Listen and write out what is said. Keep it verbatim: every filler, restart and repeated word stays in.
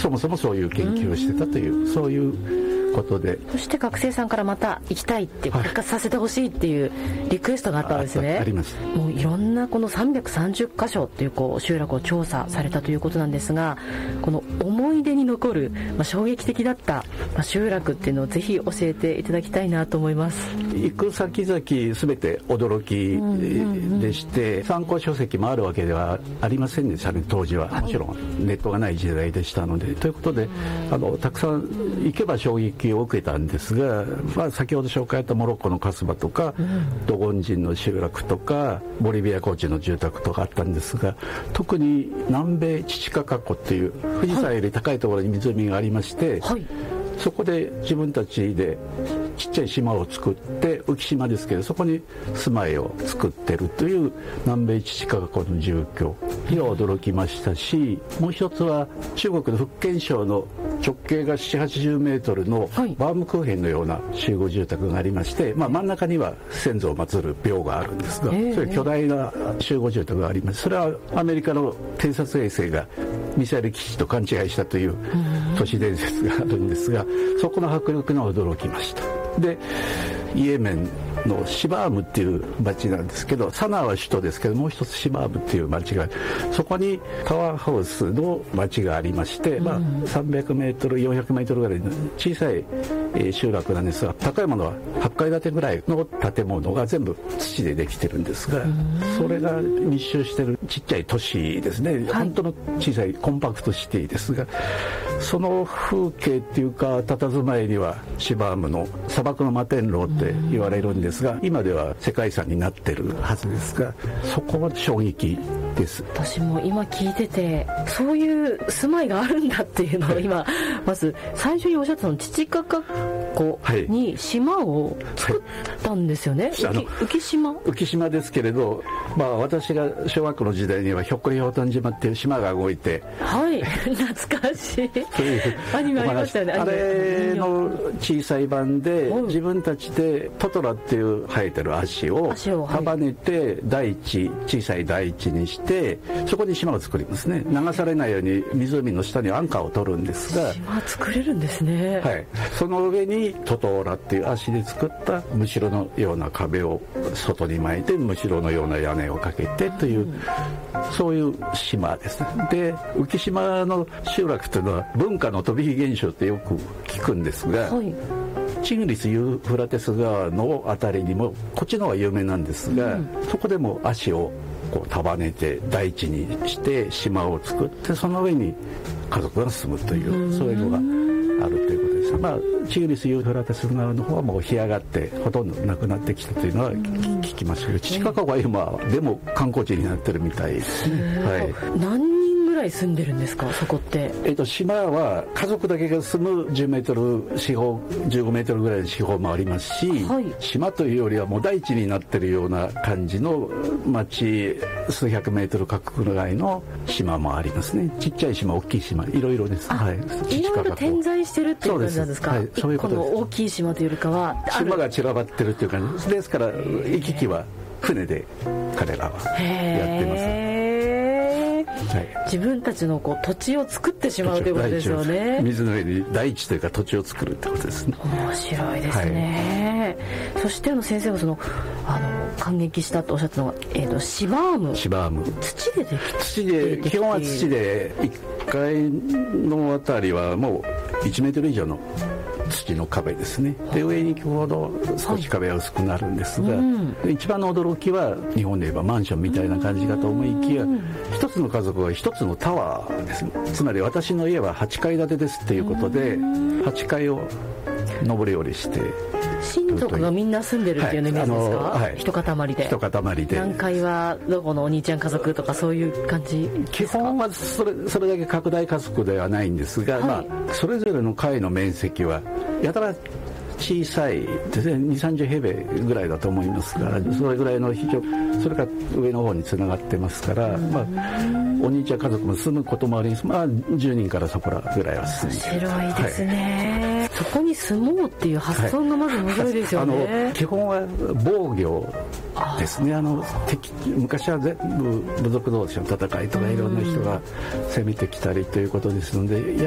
そもそもそういう研究をしてたという、そういうことで、 そして学生さんからまた行きたいって復活させてほしいっていうリクエストがあったんですね。 あ, あ, あります。 もういろんなこのさんびゃくさんじゅっかしょっていうこう集落を調査されたということなんですが、この思い出に残る、まあ、衝撃的だった、まあ、集落っていうのをぜひ教えていただきたいなと思います。 行く先々全て驚きでして、うんうんうん、参考書籍もあるわけではありませんでしたね、当時は。もちろんネットがない時代でしたので、ということで、あのたくさん行けば衝撃を受けたんですが、まあ、先ほど紹介したモロッコのカスバとか、うん、ドゴン人の集落とかボリビア高地の住宅とかあったんですが、特に南米チチカカ湖っていう富士山より高いところに湖がありまして、はい、そこで自分たちでちっちゃい島を作って、浮島ですけど、そこに住まいを作ってるという南米チチカカ湖の住居には驚きましたし、もう一つは中国の福建省の直径がななじゅうはちじゅうメートルのバームクーヘンのような集合住宅がありまして、まあ、真ん中には先祖を祀る廟があるんですが、そういう巨大な集合住宅があります。それはアメリカの偵察衛星がミサイル基地と勘違いしたという都市伝説があるんですが、そこの迫力に驚きました。で、イエメンのシバームっていう町なんですけど、サナーは首都ですけど、もう一つシバームっていう町が、そこにタワーハウスの町がありまして、まあ、さんびゃくメートルよんひゃくメートルぐらいの小さい集落なんですが、高いものははちかい建てぐらいの建物が全部土でできてるんですが、それが密集してるちっちゃい都市ですね、はい、本当の小さいコンパクトシティですが、その風景っていうか佇まいにはシバームの砂漠の摩天楼って言われるんですが、今では世界遺産になってるはずですが、そこは衝撃です。 私も今聞いてて、そういう住まいがあるんだっていうのを今、はい、まず最初におっしゃったの、チチカカ湖に島を作ったんですよね、はいはい、浮島浮島ですけれど、まあ、私が小学校の時代にはひょっこりひょうたん島っていう島が動いて、 はい懐かしいアニメありましたよね。 あれの小さい版で、自分たちでトトラっていう生えてる足を束ねて大地、小さい大地にして、そこに島を作りますね。流されないように湖の下にアンカーを取るんですが、 島作れるんですね。 はい、その上にトトラっていう足で作ったむしろのような壁を外に巻いて、むしろのような屋根をかけてという、うん、そういう島ですね。で、浮島の集落というのは文化の飛び火現象ってよく聞くんですが、はい、チグリス・ユーフラテス川のあたりにもこっちの方が有名なんですが、うん、そこでも足をこう束ねて大地にして島を作って、その上に家族が住むという、うん、そういうのがあるということです。まあ、チグリス・ユーフラテス川の方はもう干上がってほとんどなくなってきたというのは聞きますけど、チチカカ湖は今でも観光地になってるみたいですね。はい、 何人ぐらい住んでるんですか、そこって。 えっと、島は家族だけが住むじゅうメートル四方、じゅうごメートルぐらいの四方もありますし、はい、島というよりはもう大地になってるような感じの町、数百メートル角ぐらいの島もありますね。ちっちゃい島、大きい島、いろいろです。はい、 いろいろ点在してるっていう感じなんですか。 そうです、はい、そういうことです。 この大きい島というよりかは島が散らばってるっていう感じですから、行き来は船で彼らはやってます。 はい、自分たちのこう土地を作ってしまうということですよね。 水の上に大地というか土地を作るってことですね。 面白いですね。はい、そしてあの先生がそのあの感激したとおっしゃったのが、えーと、シバーム。 シバーム。 土でできて土で、基本は土で、いっかいのあたりはもういちメートル以上の土の壁ですね。で、上に行くほど少し壁は薄くなるんですが、はい、うん、一番の驚きは日本で言えばマンションみたいな感じかと思いきや、一つの家族は一つのタワーですね。つまり私の家ははちかい建てですっていうことで、はちかいを上り下りして、 親族がみんな住んでるっていうイメージですか。はい、はい、一塊で一塊で何階はどこのお兄ちゃん家族とかそういう感じですか。 基本はそれ、それだけ拡大家族ではないんですが、はい、まあ、それぞれの階の面積はやたら小さいですね。にじゅう、さんじゅう平米ぐらいだと思いますが、それぐらいの非常、それから上の方につながってますから、まあ、お兄ちゃん家族も住むこともあります。まあ、じゅうにんからそこらぐらいは住んで。 面白いですね。はい、そこに住もうっていう発想がまず面白いですよね。はい、 あの基本は防御ですね。あの敵昔は全部部族同士の戦いとかいろんな人が攻めてきたりということですので。